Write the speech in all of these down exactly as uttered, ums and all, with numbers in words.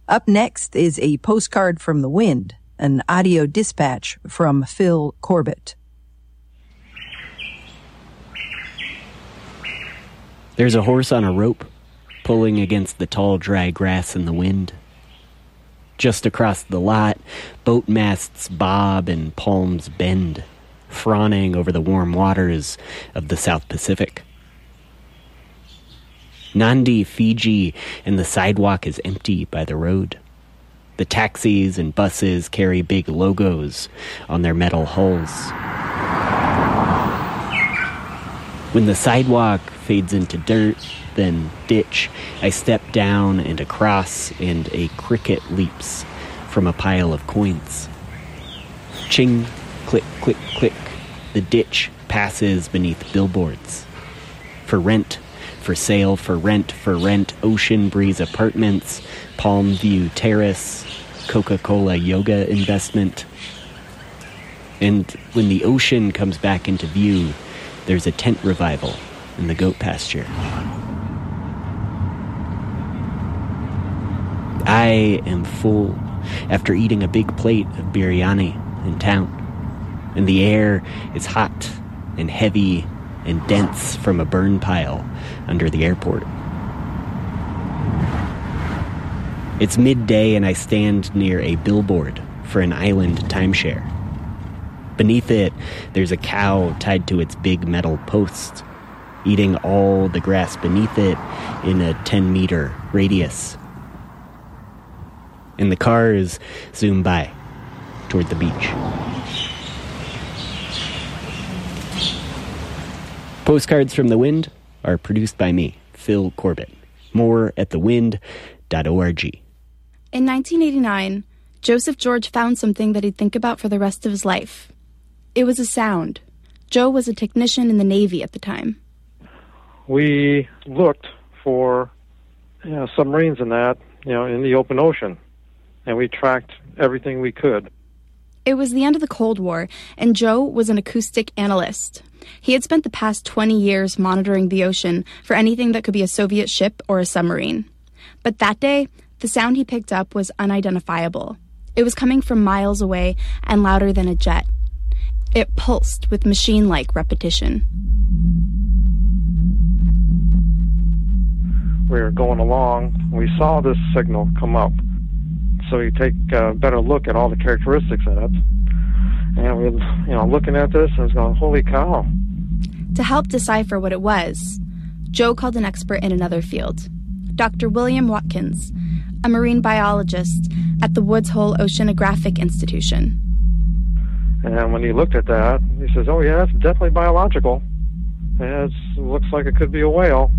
Up next is a postcard from the wind, an audio dispatch from Phil Corbett. There's a horse on a rope, pulling against the tall, dry grass in the wind. Just across the lot, boat masts bob and palms bend, fawning over the warm waters of the South Pacific. Nandi, Fiji, and the sidewalk is empty by the road. The taxis and buses carry big logos on their metal hulls. When the sidewalk fades into dirt, then ditch, I step down and across, and a cricket leaps from a pile of coins. Ching, click, click, click. The ditch passes beneath billboards. For rent, for sale, for rent, for rent, Ocean Breeze Apartments, Palm View Terrace, Coca-Cola Yoga Investment. And when the ocean comes back into view, there's a tent revival in the goat pasture. I am full after eating a big plate of biryani in town, and the air is hot and heavy and dense from a burn pile under the airport. It's midday and I stand near a billboard for an island timeshare. Beneath it, there's a cow tied to its big metal post, eating all the grass beneath it in a ten-meter radius. And the cars zoom by toward the beach. Postcards from the Wind are produced by me, Phil Corbett. More at the wind dot org. In nineteen eighty-nine, Joseph George found something that he'd think about for the rest of his life. It was a sound. Joe was a technician in the Navy at the time. We looked for you know, submarines and that, you know, in the open ocean, and we tracked everything we could. It was the end of the Cold War, and Joe was an acoustic analyst. He had spent the past twenty years monitoring the ocean for anything that could be a Soviet ship or a submarine. But that day, the sound he picked up was unidentifiable. It was coming from miles away and louder than a jet. It pulsed with machine-like repetition. We were going along. We saw this signal come up. So you take a better look at all the characteristics of it. And we're you know, looking at this and it's going, holy cow. To help decipher what it was, Joe called an expert in another field, Doctor William Watkins, a marine biologist at the Woods Hole Oceanographic Institution. And when he looked at that, he says, oh yeah, it's definitely biological. And it looks like it could be a whale.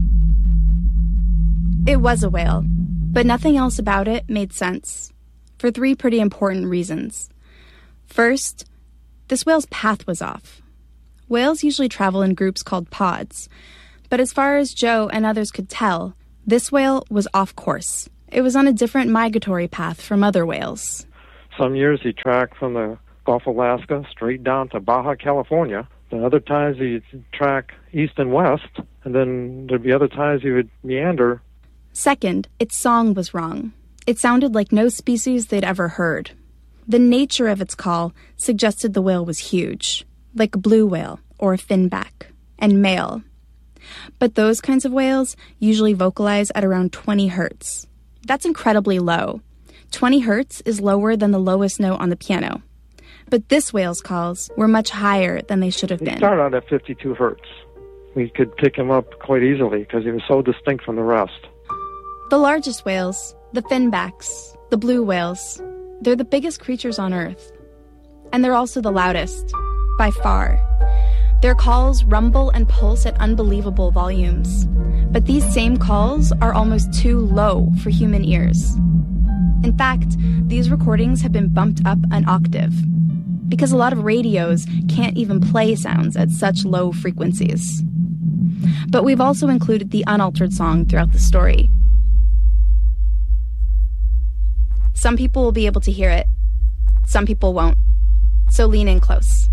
It was a whale, but nothing else about it made sense, for three pretty important reasons. First, this whale's path was off. Whales usually travel in groups called pods, but as far as Joe and others could tell, this whale was off course. It was on a different migratory path from other whales. Some years he tracked from the Gulf of Alaska straight down to Baja, California. The other times he'd track east and west, and then there'd be other times he would meander. Second, its song was wrong. It sounded like no species they'd ever heard. The nature of its call suggested the whale was huge, like a blue whale or a finback, and male. But those kinds of whales usually vocalize at around twenty hertz. That's incredibly low. twenty hertz is lower than the lowest note on the piano. But this whale's calls were much higher than they should have been. He started out at fifty-two hertz. We could pick him up quite easily because he was so distinct from the rest. The largest whales, the finbacks, the blue whales, they're the biggest creatures on Earth. And they're also the loudest, by far. Their calls rumble and pulse at unbelievable volumes. But these same calls are almost too low for human ears. In fact, these recordings have been bumped up an octave, because a lot of radios can't even play sounds at such low frequencies. But we've also included the unaltered song throughout the story. Some people will be able to hear it. Some people won't. So lean in close.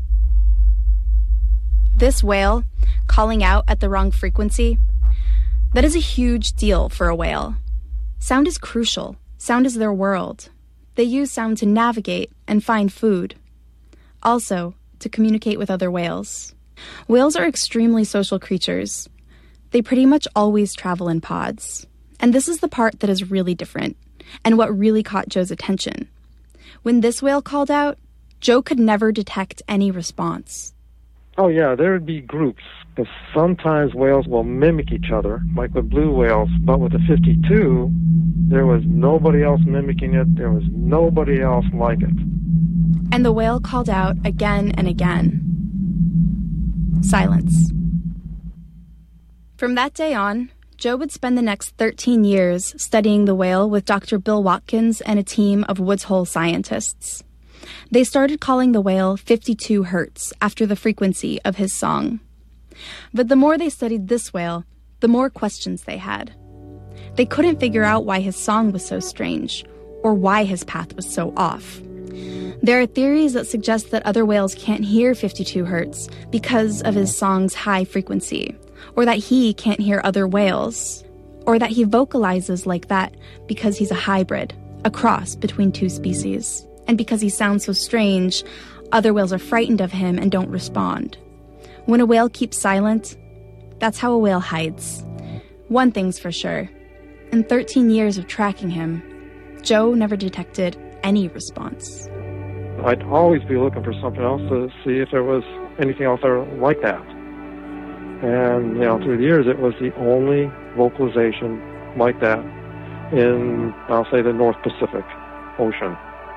This whale, calling out at the wrong frequency, That is a huge deal for a whale. Sound is crucial. Sound is their world. They use sound to navigate and find food. Also, to communicate with other whales. Whales are extremely social creatures. They pretty much always travel in pods. And this is the part that is really different, and what really caught Joe's attention. When this whale called out, Joe could never detect any response. Oh, yeah, there would be groups, because sometimes whales will mimic each other, like with blue whales, but with the fifty-two, there was nobody else mimicking it, there was nobody else like it. And the whale called out again and again. Silence. From that day on, Joe would spend the next thirteen years studying the whale with Doctor Bill Watkins and a team of Woods Hole scientists. They started calling the whale fifty-two hertz after the frequency of his song. But the more they studied this whale, the more questions they had. They couldn't figure out why his song was so strange, or why his path was so off. There are theories that suggest that other whales can't hear fifty-two hertz because of his song's high frequency, or that he can't hear other whales, or that he vocalizes like that because he's a hybrid, a cross between two species. And because he sounds so strange, other whales are frightened of him and don't respond. When a whale keeps silent, that's how a whale hides. One thing's for sure. In thirteen years of tracking him, Joe never detected any response. I'd always be looking for something else to see if there was anything else there like that. And, you know, through the years, it was the only vocalization like that in, I'll say, the North Pacific Ocean.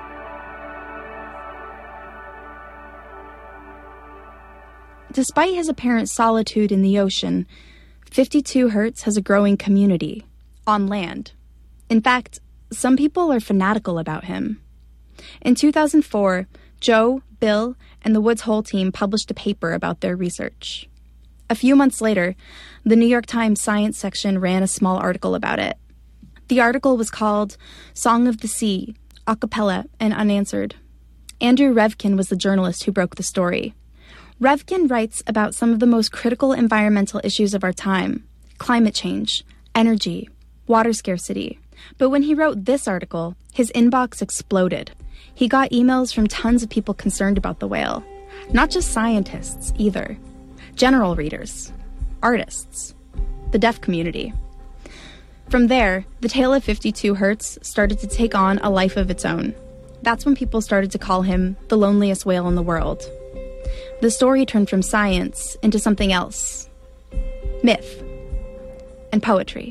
Despite his apparent solitude in the ocean, fifty-two hertz has a growing community on land. In fact, some people are fanatical about him. In two thousand four, Joe, Bill, and the Woods Hole team published a paper about their research. A few months later, the New York Times science section ran a small article about it. The article was called Song of the Sea, Acapella and Unanswered. Andrew Revkin was the journalist who broke the story. Revkin writes about some of the most critical environmental issues of our time: climate change, energy, water scarcity. But when he wrote this article, his inbox exploded. He got emails from tons of people concerned about the whale. Not just scientists, either. General readers, artists, the deaf community. From there, the tale of fifty-two hertz started to take on a life of its own. That's when people started to call him the loneliest whale in the world. The story turned from science into something else: myth and poetry.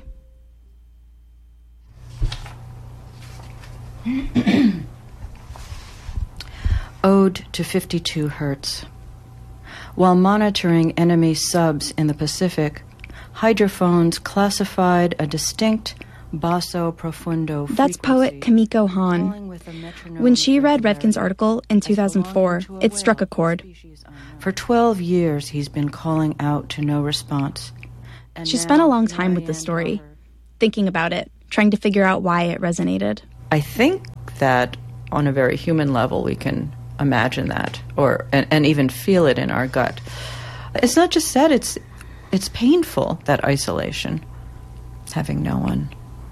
Ode to fifty-two hertz. While monitoring enemy subs in the Pacific, hydrophones classified a distinct basso profundo frequency. That's poet Kimiko Han. When she read Revkin's article in two thousand four, it struck a chord. For twelve years, he's been calling out to no response. And she spent a long time with the story, thinking about it, trying to figure out why it resonated. I think that on a very human level, we can imagine that, or and, and even feel it in our gut. It's not just sad, it's it's painful, that isolation, having no one,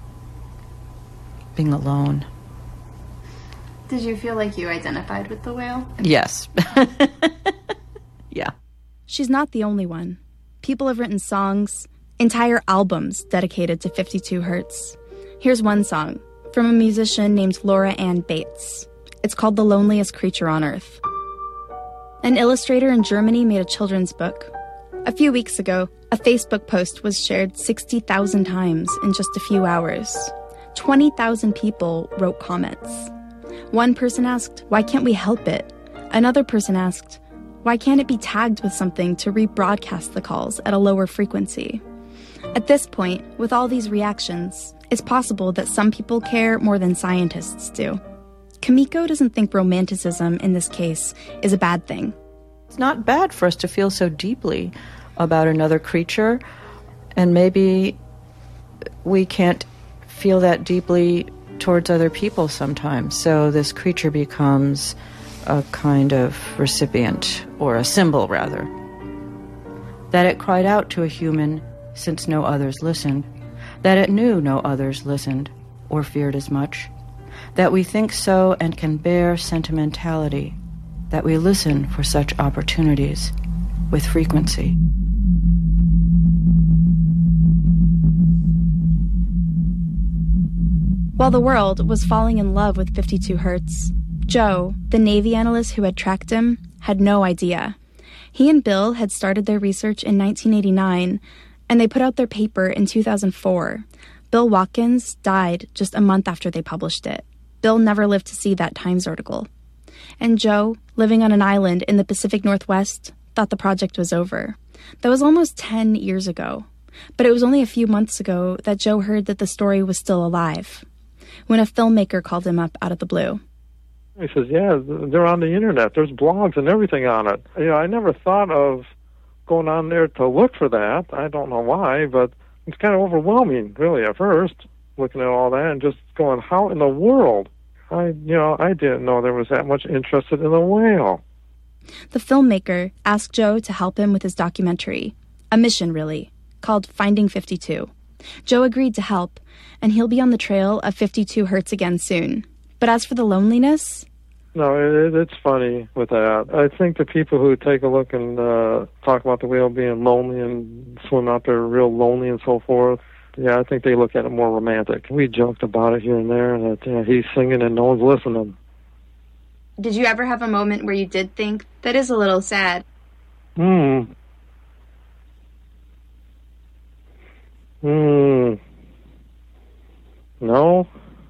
being alone. Did you feel like you identified with the whale? Yes. Yeah. She's not the only one. People have written songs, entire albums dedicated to fifty-two hertz. Here's one song from a musician named Laura Ann Bates. It's called The Loneliest Creature on Earth. An illustrator in Germany made a children's book. A few weeks ago, a Facebook post was shared sixty thousand times in just a few hours. twenty thousand people wrote comments. One person asked, "Why can't we help it?" Another person asked, "Why can't it be tagged with something to rebroadcast the calls at a lower frequency?" At this point, with all these reactions, it's possible that some people care more than scientists do. Kimiko doesn't think romanticism, in this case, is a bad thing. It's not bad for us to feel so deeply about another creature, and maybe we can't feel that deeply towards other people sometimes. So this creature becomes a kind of recipient, or a symbol rather, that it cried out to a human since no others listened, that it knew no others listened or feared as much, that we think so and can bear sentimentality, that we listen for such opportunities with frequency. While the world was falling in love with fifty-two hertz, Joe, the Navy analyst who had tracked him, had no idea. He and Bill had started their research in nineteen eighty-nine, and they put out their paper in two thousand four. Bill Watkins died just a month after they published it. Bill never lived to see that Times article. And Joe, living on an island in the Pacific Northwest, thought the project was over. That was almost ten years ago. But it was only a few months ago that Joe heard that the story was still alive, when a filmmaker called him up out of the blue. He says, yeah, they're on the internet. There's blogs and everything on it. You know, I never thought of going on there to look for that. I don't know why, but it's kind of overwhelming, really, at first, looking at all that and just going, how in the world? I, you know, I didn't know there was that much interest in the whale. The filmmaker asked Joe to help him with his documentary, a mission, really, called Finding fifty-two. Joe agreed to help, and he'll be on the trail of fifty-two hertz again soon. But as for the loneliness... No, it, it's funny with that. I think the people who take a look and uh, talk about the whale being lonely and swim out there real lonely and so forth, yeah, I think they look at it more romantic. We joked about it here and there, and that yeah, he's singing and no one's listening. Did you ever have a moment where you did think, that is a little sad? Hmm. Hmm. No.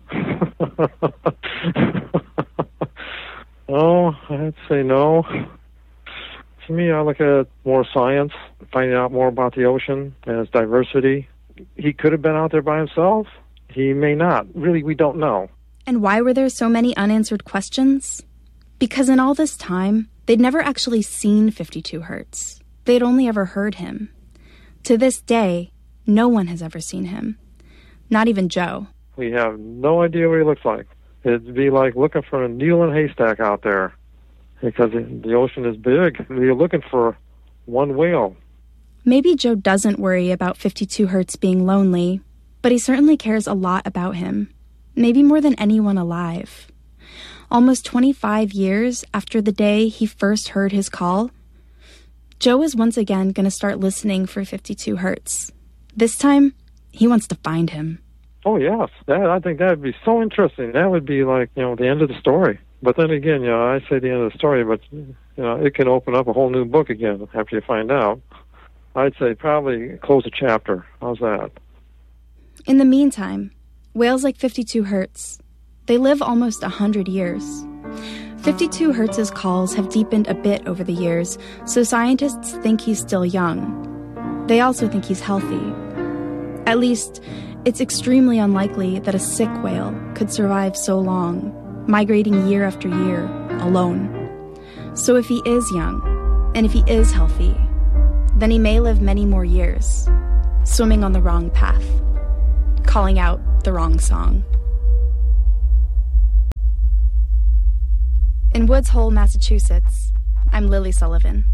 No, I'd say no. To me, I look at more science, finding out more about the ocean and its diversity. He could have been out there by himself. He may not. Really, we don't know. And why were there so many unanswered questions? Because in all this time, they'd never actually seen fifty-two hertz. They'd only ever heard him. To this day, no one has ever seen him. Not even Joe. We have no idea what he looks like. It'd be like looking for a needle in a haystack out there, because the ocean is big. You're looking for one whale. Maybe Joe doesn't worry about fifty-two hertz being lonely, but he certainly cares a lot about him. Maybe more than anyone alive. Almost twenty-five years after the day he first heard his call, Joe is once again going to start listening for fifty-two hertz. This time, he wants to find him. Oh, yes. That, I think that would be so interesting. That would be like, you know, the end of the story. But then again, you know, I say the end of the story, but, you know, it can open up a whole new book again after you find out. I'd say probably close a chapter. How's that? In the meantime, whales like fifty-two hertz, they live almost one hundred years. fifty-two hertz's calls have deepened a bit over the years, so scientists think he's still young. They also think he's healthy. At least, it's extremely unlikely that a sick whale could survive so long, migrating year after year, alone. So if he is young, and if he is healthy, then he may live many more years, swimming on the wrong path, calling out the wrong song. In Woods Hole, Massachusetts, I'm Lily Sullivan.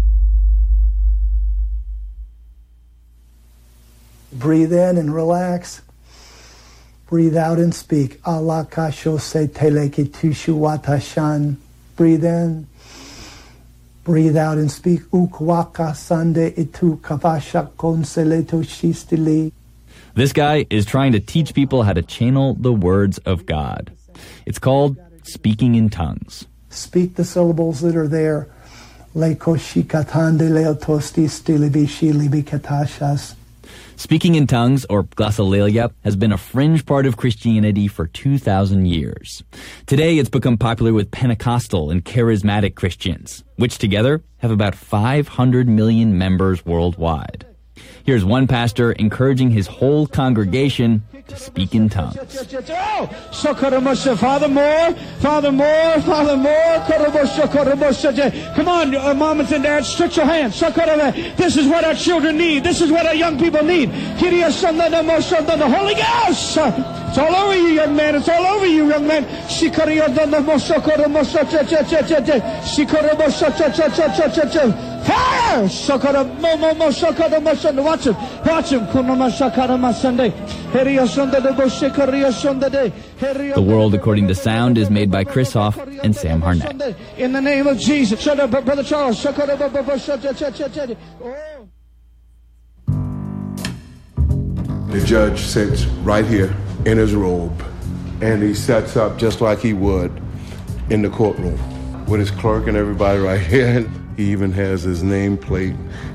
Breathe in and relax. Breathe out and speak. Allah kasho se teleki tushu watashan. Breathe in. Breathe out and speak. Ukwaka sande itu kavasha conseleto shistili. This guy is trying to teach people how to channel the words of God. It's called speaking in tongues. Speak the syllables that are there. Lekoshikatande leotosti stilibishi libikatashas. Speaking in tongues, or glossolalia, has been a fringe part of Christianity for two thousand years. Today, it's become popular with Pentecostal and charismatic Christians, which together have about five hundred million members worldwide. Here's one pastor encouraging his whole congregation to speak in tongues. Father more, Father more, Father more. Come on, uh, mamas and dads, stretch your hands. This is what our children need. This is what our young people need. The Holy Ghost. It's all over you, young man. It's all over you, young man. Fire! Watch it. Watch him. The World According to Sound is made by Chris Hoff and Sam Harnett. In the name of Jesus. Shut up, Brother Charles. The judge sits right here in his robe, and he sets up just like he would in the courtroom with his clerk and everybody right here. He even has his nameplate.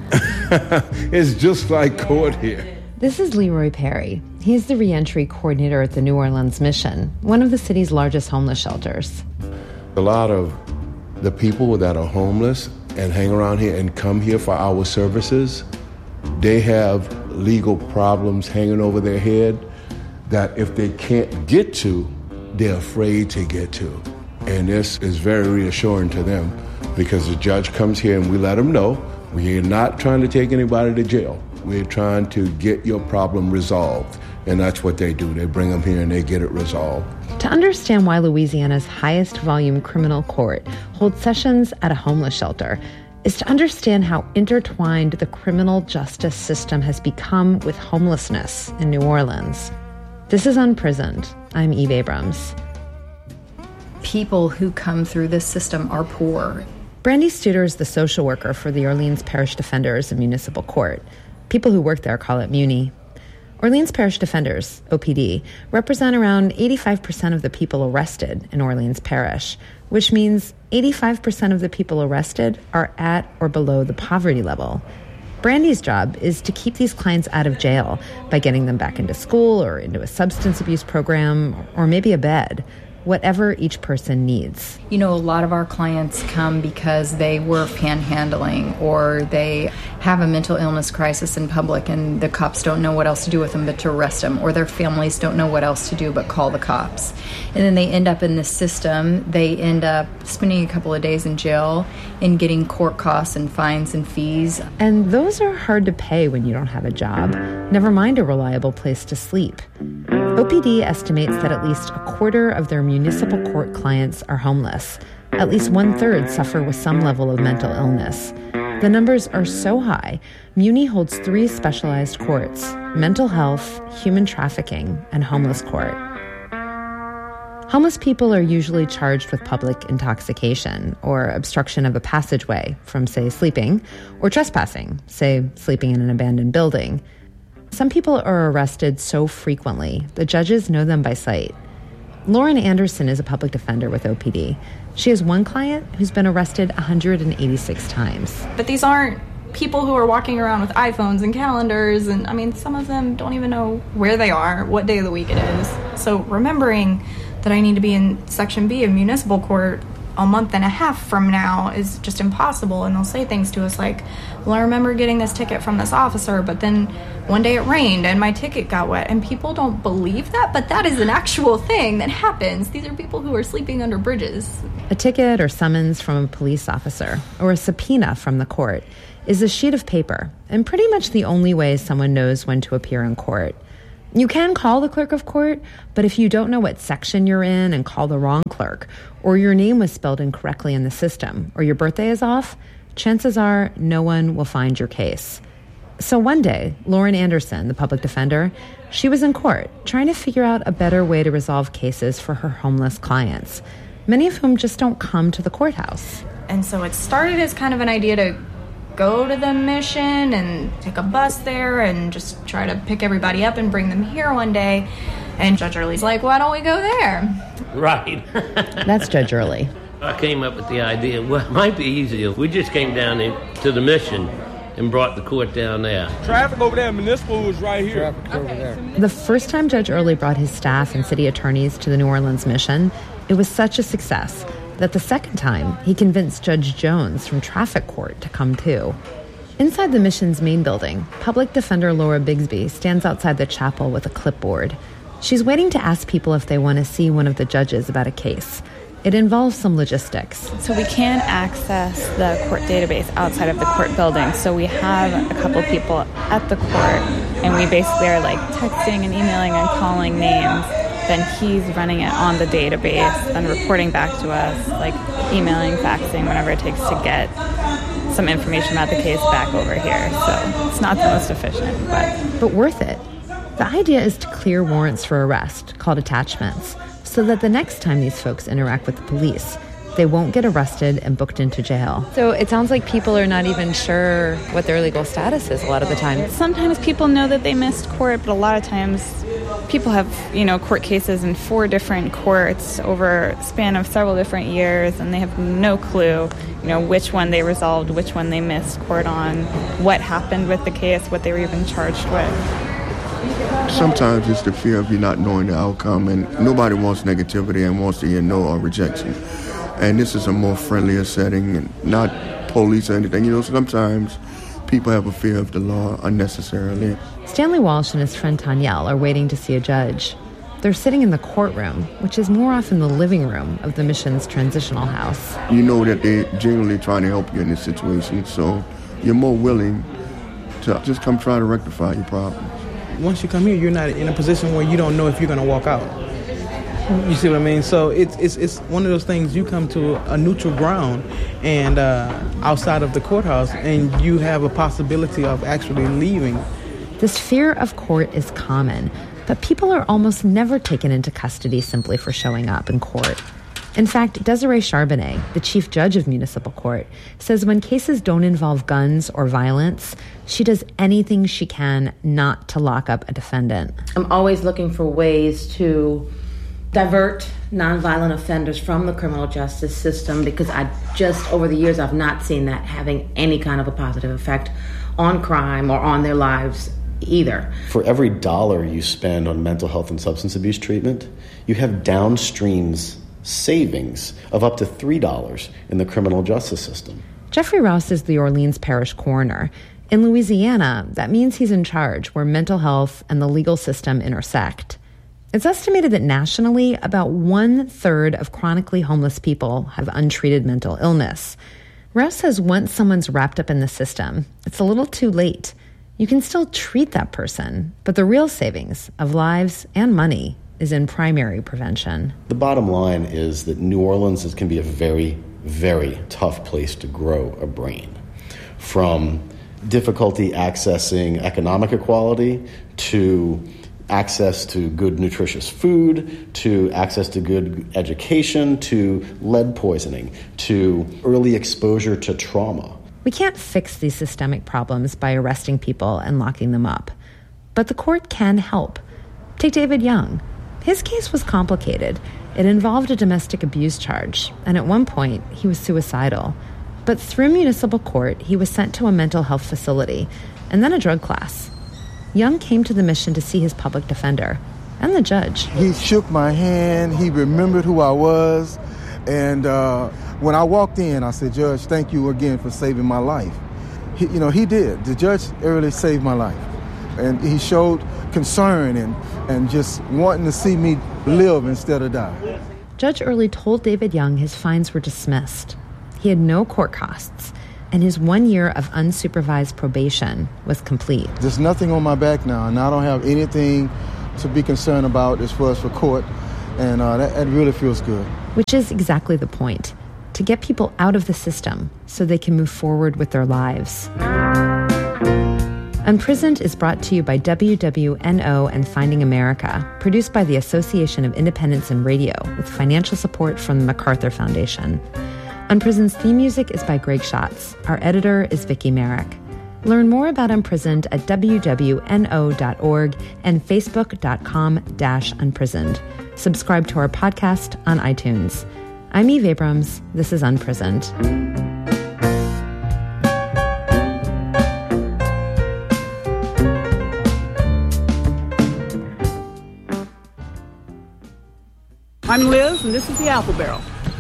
It's just like court here. This is Leroy Perry. He's the reentry coordinator at the New Orleans Mission, one of the city's largest homeless shelters. A lot of the people that are homeless and hang around here and come here for our services, they have legal problems hanging over their head that if they can't get to, they're afraid to get to. And this is very reassuring to them because the judge comes here and we let them know we are not trying to take anybody to jail. We're trying to get your problem resolved. And that's what they do. They bring them here and they get it resolved. To understand why Louisiana's highest volume criminal court holds sessions at a homeless shelter is to understand how intertwined the criminal justice system has become with homelessness in New Orleans. This is Unprisoned. I'm Eve Abrams. People who come through this system are poor. Brandy Studer is the social worker for the Orleans Parish Defenders and Municipal Court. People who work there call it Muni. Orleans Parish Defenders, O P D, represent around eighty-five percent of the people arrested in Orleans Parish, which means eighty-five percent of the people arrested are at or below the poverty level. Brandy's job is to keep these clients out of jail by getting them back into school or into a substance abuse program or maybe a bed, whatever each person needs. You know, a lot of our clients come because they were panhandling or they have a mental illness crisis in public and the cops don't know what else to do with them but to arrest them, or their families don't know what else to do but call the cops. And then they end up in this system. They end up spending a couple of days in jail and getting court costs and fines and fees. And those are hard to pay when you don't have a job, never mind a reliable place to sleep. O P D estimates that at least a quarter of their municipal court clients are homeless. At least one-third suffer with some level of mental illness. The numbers are so high, Muni holds three specialized courts: mental health, human trafficking, and homeless court. Homeless people are usually charged with public intoxication or obstruction of a passageway from, say, sleeping, or trespassing, say, sleeping in an abandoned building. Some people are arrested so frequently, the judges know them by sight. Lauren Anderson is a public defender with O P D. She has one client who's been arrested one hundred eighty-six times. But these aren't people who are walking around with iPhones and calendars, and I mean, some of them don't even know where they are, what day of the week it is. So remembering that I need to be in Section B of municipal court a month and a half from now is just impossible. And they'll say things to us like, well, I remember getting this ticket from this officer, but then one day it rained and my ticket got wet. And people don't believe that, but that is an actual thing that happens. These are people who are sleeping under bridges. A ticket or summons from a police officer or a subpoena from the court is a sheet of paper, and pretty much the only way someone knows when to appear in court. You can call the clerk of court, but if you don't know what section you're in and call the wrong clerk, or your name was spelled incorrectly in the system, or your birthday is off, chances are no one will find your case. So one day, Lauren Anderson, the public defender, she was in court trying to figure out a better way to resolve cases for her homeless clients, many of whom just don't come to the courthouse. And so it started as kind of an idea to go to the mission and take a bus there and just try to pick everybody up and bring them here one day. And Judge Early's like, why don't we go there? Right. That's Judge Early. I came up with the idea, well, it might be easier if we just came down in, to the mission and brought the court down there. Traffic over there, municipal is right here. Traffic over there. The first time Judge Early brought his staff and city attorneys to the New Orleans Mission, it was such a success that the second time, he convinced Judge Jones from traffic court to come too. Inside the mission's main building, public defender Laura Bigsby stands outside the chapel with a clipboard. She's waiting to ask people if they want to see one of the judges about a case. It involves some logistics. So we can access the court database outside of the court building. So we have a couple people at the court, and we basically are like texting and emailing and calling names. Then he's running it on the database and reporting back to us, like emailing, faxing, whatever it takes to get some information about the case back over here. So it's not the most efficient, but but worth it. The idea is to clear warrants for arrest, called attachments, so that the next time these folks interact with the police, they won't get arrested and booked into jail. So it sounds like people are not even sure what their legal status is a lot of the time. Sometimes people know that they missed court, but a lot of times people have, you know, court cases in four different courts over a span of several different years, and they have no clue, you know, which one they resolved, which one they missed court on, what happened with the case, what they were even charged with. Sometimes it's the fear of you not knowing the outcome, and nobody wants negativity and wants to hear no or rejection. And this is a more friendlier setting and not police or anything. You know, sometimes people have a fear of the law unnecessarily. Stanley Walsh and his friend Tanyel are waiting to see a judge. They're sitting in the courtroom, which is more often the living room of the mission's transitional house. You know that they're genuinely trying to help you in this situation, so you're more willing to just come try to rectify your problems. Once you come here, you're not in a position where you don't know if you're going to walk out. You see what I mean? So it's it's it's one of those things. You come to a neutral ground and uh, outside of the courthouse, and you have a possibility of actually leaving. This fear of court is common, but people are almost never taken into custody simply for showing up in court. In fact, Desiree Charbonnet, the chief judge of municipal court, says when cases don't involve guns or violence, she does anything she can not to lock up a defendant. I'm always looking for ways to divert nonviolent offenders from the criminal justice system, because I just, over the years, I've not seen that having any kind of a positive effect on crime or on their lives either. For every dollar you spend on mental health and substance abuse treatment, you have downstreams savings of up to three dollars in the criminal justice system. Jeffrey Rouse is the Orleans Parish coroner. In Louisiana, that means he's in charge where mental health and the legal system intersect. It's estimated that nationally, about one-third of chronically homeless people have untreated mental illness. Rouse says once someone's wrapped up in the system, it's a little too late. You can still treat that person, but the real savings of lives and money is in primary prevention. The bottom line is that New Orleans is, can be a very, very tough place to grow a brain. From difficulty accessing economic equality to access to good nutritious food, to access to good education, to lead poisoning, to early exposure to trauma. We can't fix these systemic problems by arresting people and locking them up. But the court can help. Take David Young. His case was complicated. It involved a domestic abuse charge, and at one point, he was suicidal. But through municipal court, he was sent to a mental health facility, and then a drug class. Young came to the mission to see his public defender and the judge. He shook my hand. He remembered who I was. And uh, when I walked in, I said, "Judge, thank you again for saving my life." He, you know, he did. The judge really saved my life. And he showed concern and, and just wanting to see me live instead of die. Judge Early told David Young his fines were dismissed. He had no court costs, and his one year of unsupervised probation was complete. There's nothing on my back now, and I don't have anything to be concerned about as far as for court, and uh, that, that really feels good. Which is exactly the point, to get people out of the system so they can move forward with their lives. Unprisoned is brought to you by W W N O and Finding America, produced by the Association of Independents in Radio, with financial support from the MacArthur Foundation. Unprisoned's theme music is by Greg Schatz. Our editor is Vicki Merrick. Learn more about Unprisoned at W W N O dot org and Facebook dot com slash unprisoned. Subscribe to our podcast on iTunes. I'm Eve Abrams. This is Unprisoned. I'm Liz, and this is the Apple Barrel.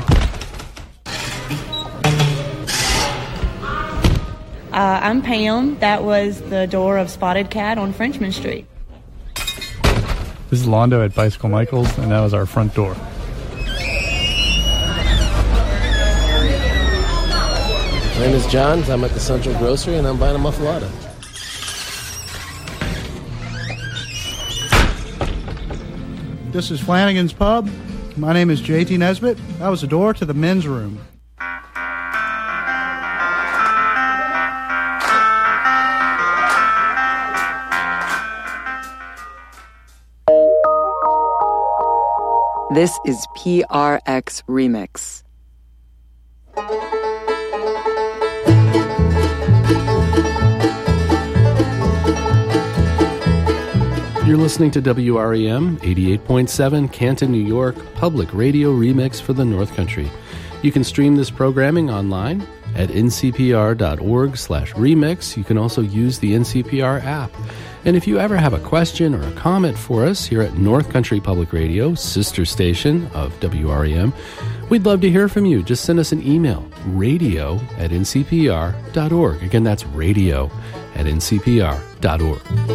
Uh, I'm Pam. That was the door of Spotted Cat on Frenchman Street. This is Londo at Bicycle Michaels, and that was our front door. My name is John. I'm at the Central Grocery, and I'm buying a muffalata. This is Flanagan's Pub. My name is J T Nesbitt. That was the door to the men's room. This is P R X Remix. You're listening to W R E M eighty-eight point seven, Canton, New York, public radio remix for the North Country. You can stream this programming online at n c p r dot org slash remix. You can also use the N C P R app. And if you ever have a question or a comment for us here at North Country Public Radio, sister station of W R E M, we'd love to hear from you. Just send us an email, radio at n c p r dot org. Again, that's radio at n c p r dot org.